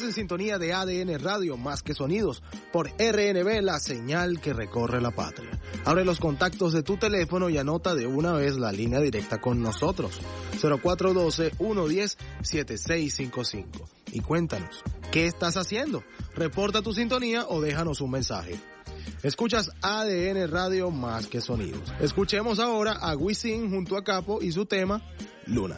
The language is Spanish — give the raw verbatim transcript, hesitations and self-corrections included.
en sintonía de A D N Radio, más que sonidos, por R N B, la señal que recorre la patria. Abre los contactos de tu teléfono y anota de una vez la línea directa con nosotros, cero cuatro uno dos, uno uno cero, siete seis cinco cinco. Y cuéntanos, ¿qué estás haciendo? Reporta tu sintonía o déjanos un mensaje. Escuchas A D N Radio, más que sonidos. Escuchemos ahora a Wisin junto a Capo y su tema Luna.